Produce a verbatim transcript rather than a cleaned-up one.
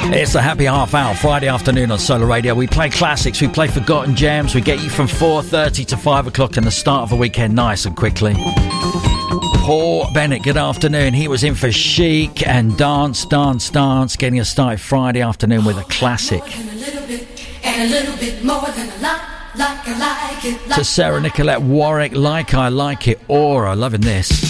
It's the happy half hour, Friday afternoon on Solar Radio. We play classics, we play forgotten gems, we get you from four thirty to five o'clock and the start of the weekend nice and quickly. Paul Bennett, good afternoon. He was in for Chic and Dance, Dance, Dance, getting us started Friday afternoon with a classic. To Sarah Nicolette Warwick, Like I Like It, Aura, loving this.